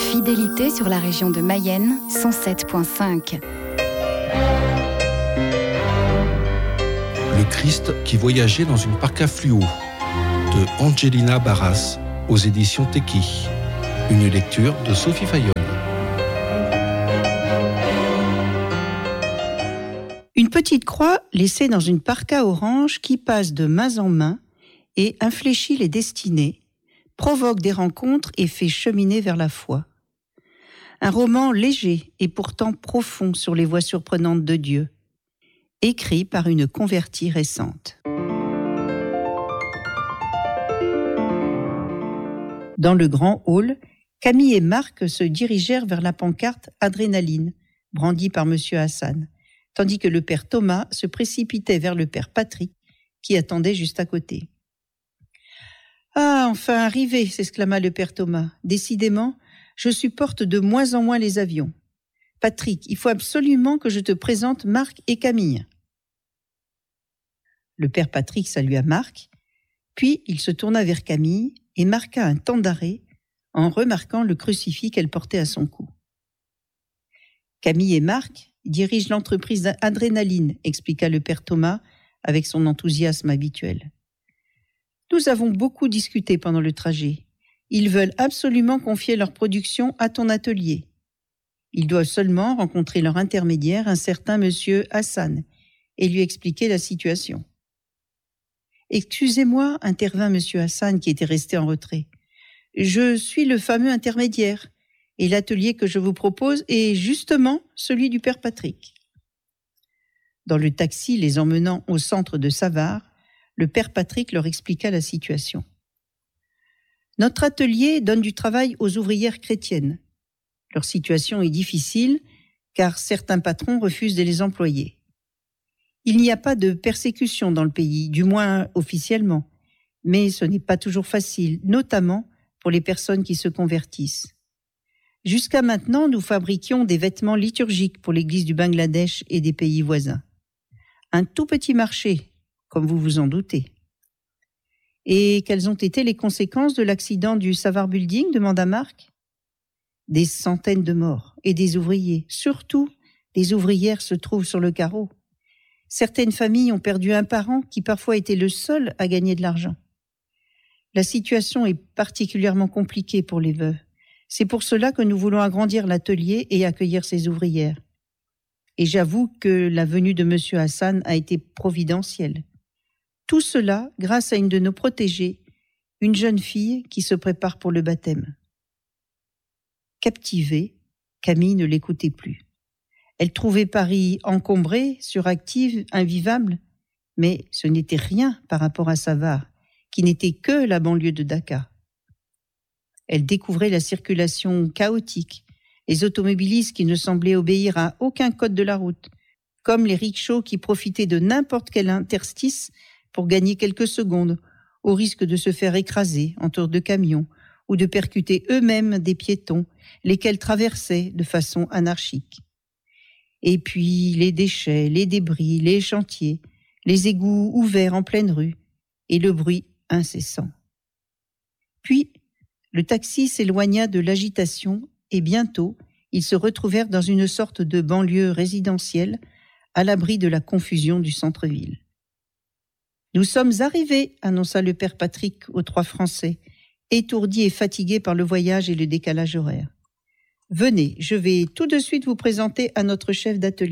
Fidélité sur la région de Mayenne, 107.5. Le Christ qui voyageait dans une parka fluo de Angelina Barras aux éditions Teki. Une lecture de Sophie Fayolle. Une petite croix laissée dans une parka orange qui passe de main en main et infléchit les destinées, provoque des rencontres et fait cheminer vers la foi. Un roman léger et pourtant profond sur les voies surprenantes de Dieu, écrit par une convertie récente. Dans le grand hall, Camille et Marc se dirigèrent vers la pancarte « Adrénaline » brandie par M. Hassan, tandis que le père Thomas se précipitait vers le père Patrick, qui attendait juste à côté. « Ah, enfin arrivé !» s'exclama le père Thomas. « Décidément, je supporte de moins en moins les avions. Patrick, il faut absolument que je te présente Marc et Camille. » Le père Patrick salua Marc, puis il se tourna vers Camille et marqua un temps d'arrêt en remarquant le crucifix qu'elle portait à son cou. « Camille et Marc dirigent l'entreprise Adrénaline », expliqua le père Thomas avec son enthousiasme habituel. « Nous avons beaucoup discuté pendant le trajet. Ils veulent absolument confier leur production à ton atelier. Ils doivent seulement rencontrer leur intermédiaire, un certain monsieur Hassan, et lui expliquer la situation. » « Excusez-moi, intervint monsieur Hassan qui était resté en retrait. Je suis le fameux intermédiaire, et l'atelier que je vous propose est justement celui du père Patrick. » Dans le taxi les emmenant au centre de Savart, le père Patrick leur expliqua la situation. « Notre atelier donne du travail aux ouvrières chrétiennes. Leur situation est difficile, car certains patrons refusent de les employer. Il n'y a pas de persécution dans le pays, du moins officiellement, mais ce n'est pas toujours facile, notamment pour les personnes qui se convertissent. Jusqu'à maintenant, nous fabriquions des vêtements liturgiques pour l'église du Bangladesh et des pays voisins. Un tout petit marché, comme vous vous en doutez. » « Et quelles ont été les conséquences de l'accident du Savart Building ?» demanda Marc. « Des centaines de morts et des ouvriers, surtout des ouvrières se trouvent sur le carreau. Certaines familles ont perdu un parent qui parfois était le seul à gagner de l'argent. La situation est particulièrement compliquée pour les veuves. C'est pour cela que nous voulons agrandir l'atelier et accueillir ces ouvrières. Et j'avoue que la venue de M. Hassan a été providentielle. Tout cela grâce à une de nos protégées, une jeune fille qui se prépare pour le baptême. » Captivée, Camille ne l'écoutait plus. Elle trouvait Paris encombré, suractive, invivable, mais ce n'était rien par rapport à Savart, qui n'était que la banlieue de Dakar. Elle découvrait la circulation chaotique, les automobilistes qui ne semblaient obéir à aucun code de la route, comme les rickshaws qui profitaient de n'importe quel interstice pour gagner quelques secondes, au risque de se faire écraser en tour de camion ou de percuter eux-mêmes des piétons, lesquels traversaient de façon anarchique. Et puis les déchets, les débris, les chantiers, les égouts ouverts en pleine rue, et le bruit incessant. Puis, le taxi s'éloigna de l'agitation et bientôt, ils se retrouvèrent dans une sorte de banlieue résidentielle, à l'abri de la confusion du centre-ville. « Nous sommes arrivés », annonça le père Patrick aux trois Français, étourdis et fatigués par le voyage et le décalage horaire. « Venez, je vais tout de suite vous présenter à notre chef d'atelier. »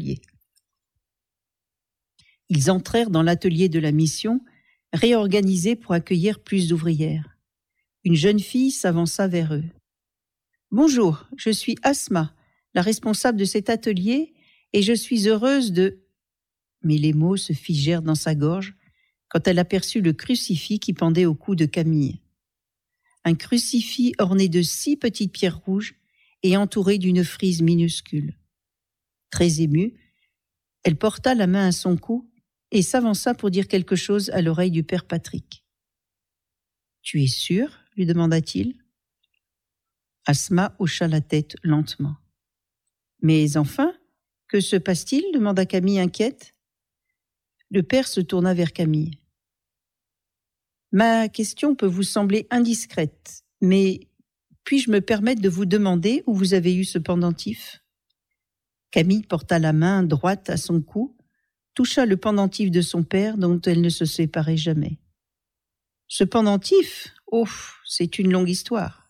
Ils entrèrent dans l'atelier de la mission, réorganisé pour accueillir plus d'ouvrières. Une jeune fille s'avança vers eux. « Bonjour, je suis Asma, la responsable de cet atelier, et je suis heureuse de... » Mais les mots se figèrent dans sa gorge quand elle aperçut le crucifix qui pendait au cou de Camille. Un crucifix orné de 6 petites pierres rouges et entouré d'une frise minuscule. Très émue, elle porta la main à son cou et s'avança pour dire quelque chose à l'oreille du père Patrick. « Tu es sûr ?» lui demanda-t-il. Asma hocha la tête lentement. « Mais enfin, que se passe-t-il ?» demanda Camille inquiète. Le père se tourna vers Camille. « Ma question peut vous sembler indiscrète, mais Puis-je me permettre de vous demander où vous avez eu ce pendentif ? Camille porta la main droite à son cou, toucha le pendentif de son père dont elle ne se séparait jamais. Ce pendentif, c'est une longue histoire.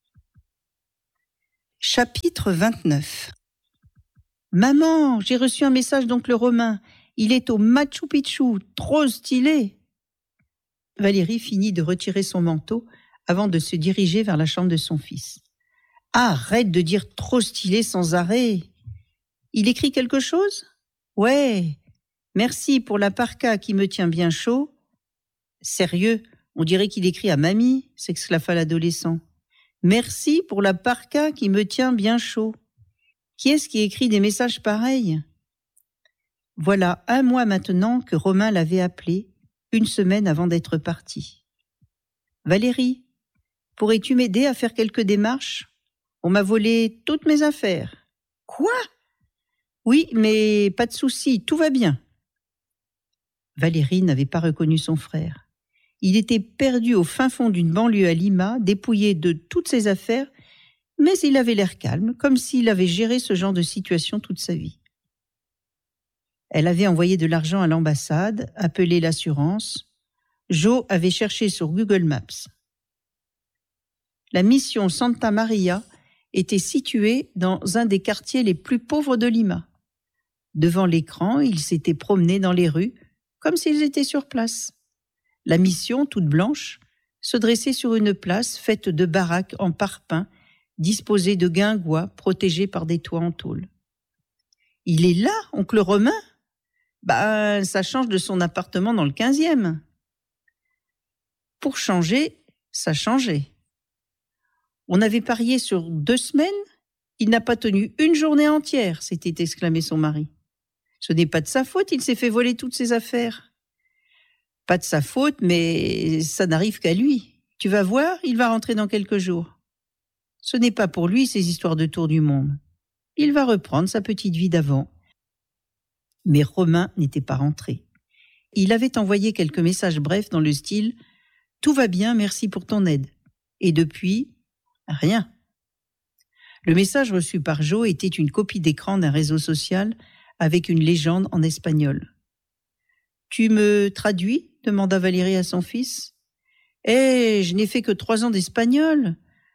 Chapitre 29. Maman, j'ai reçu un message d'oncle Romain. Il est au Machu Picchu, trop stylé. Valérie finit de retirer son manteau avant de se diriger vers la chambre de son fils. Arrête de dire trop stylé sans arrêt. Il écrit quelque chose ? Ouais, merci pour la parka qui me tient bien chaud. Sérieux, on dirait qu'il écrit à mamie, s'exclama l'adolescent. Merci pour la parka qui me tient bien chaud. Qui est-ce qui écrit des messages pareils ? Voilà 1 mois maintenant que Romain l'avait appelé, 1 semaine avant d'être parti. Valérie, pourrais-tu m'aider à faire quelques démarches ? On m'a volé toutes mes affaires. Quoi ? Oui, mais pas de souci, tout va bien. Valérie n'avait pas reconnu son frère. Il était perdu au fin fond d'une banlieue à Lima, dépouillé de toutes ses affaires, mais il avait l'air calme, comme s'il avait géré ce genre de situation toute sa vie. Elle avait envoyé de l'argent à l'ambassade, appelé l'assurance. Jo avait cherché sur Google Maps. La mission Santa Maria était située dans un des quartiers les plus pauvres de Lima. Devant l'écran, ils s'étaient promenés dans les rues, comme s'ils étaient sur place. La mission, toute blanche, se dressait sur une place faite de baraques en parpaing, disposées de guingois protégés par des toits en tôle. « Il est là, oncle Romain ?» Ça change de son appartement dans le 15e. Pour changer, ça changeait. On avait parié sur 2 semaines, il n'a pas tenu 1 journée entière, s'était exclamé son mari. Ce n'est pas de sa faute, il s'est fait voler toutes ses affaires. Pas de sa faute, mais ça n'arrive qu'à lui. Tu vas voir, il va rentrer dans quelques jours. Ce n'est pas pour lui ces histoires de tour du monde. Il va reprendre sa petite vie d'avant. Mais Romain n'était pas rentré. Il avait envoyé quelques messages brefs dans le style « Tout va bien, merci pour ton aide ». Et depuis, rien. Le message reçu par Jo était une copie d'écran d'un réseau social avec une légende en espagnol. « Tu me traduis ?» demanda Valérie à son fils. « Je n'ai fait que 3 ans d'espagnol.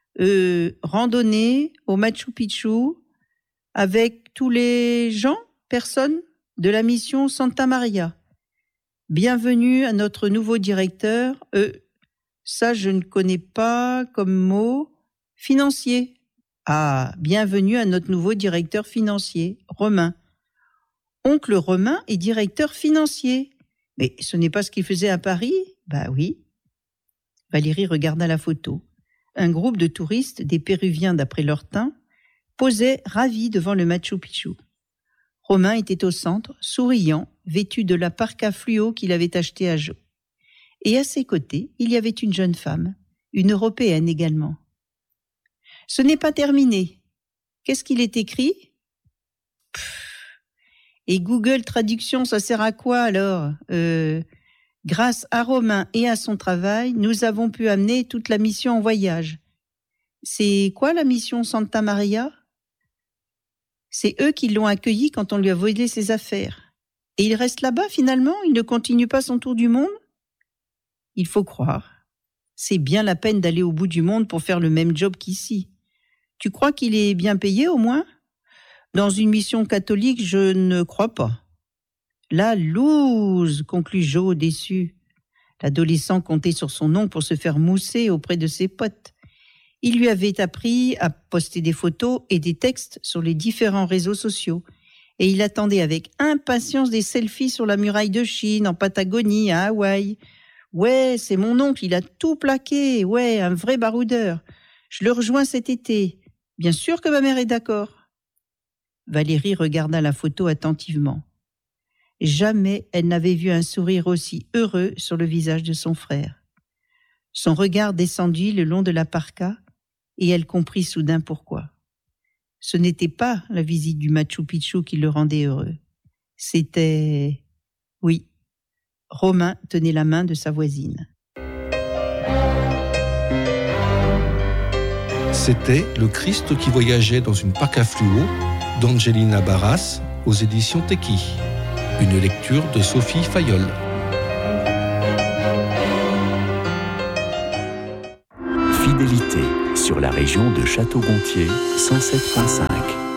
Randonnée au Machu Picchu avec tous les gens, personnes de la mission Santa Maria. Bienvenue à notre nouveau directeur. Ça je ne connais pas comme mot. Financier. Ah, bienvenue à notre nouveau directeur financier, Romain. Oncle Romain est directeur financier. Mais ce n'est pas ce qu'il faisait à Paris ? Oui. Valérie regarda la photo. Un groupe de touristes, des Péruviens d'après leur teint, posait ravis devant le Machu Picchu. Romain était au centre, souriant, vêtu de la parka fluo qu'il avait achetée à Jo. Et à ses côtés, il y avait une jeune femme, une Européenne également. « Ce n'est pas terminé. Qu'est-ce qu'il est écrit ? » Et Google Traduction, ça sert à quoi alors ? Grâce à Romain et à son travail, nous avons pu amener toute la mission en voyage. C'est quoi la mission Santa Maria ? C'est eux qui l'ont accueilli quand on lui a volé ses affaires. Et il reste là-bas finalement ? Il ne continue pas son tour du monde ? Il faut croire. C'est bien la peine d'aller au bout du monde pour faire le même job qu'ici. Tu crois qu'il est bien payé au moins ? Dans une mission catholique, je ne crois pas. La loose, conclut Jo déçu. L'adolescent comptait sur son nom pour se faire mousser auprès de ses potes. Il lui avait appris à poster des photos et des textes sur les différents réseaux sociaux. Et il attendait avec impatience des selfies sur la muraille de Chine, en Patagonie, à Hawaï. Ouais, c'est mon oncle, il a tout plaqué. Ouais, un vrai baroudeur. Je le rejoins cet été. Bien sûr que ma mère est d'accord. Valérie regarda la photo attentivement. Jamais elle n'avait vu un sourire aussi heureux sur le visage de son frère. Son regard descendit le long de la parka et elle comprit soudain pourquoi. Ce n'était pas la visite du Machu Picchu qui le rendait heureux. C'était... Oui, Romain tenait la main de sa voisine. C'était Le Christ qui voyageait dans une parka fluo d'Angelina Barras aux éditions Teki. Une lecture de Sophie Fayolle. Fidélité sur la région de Château-Gontier 107.5.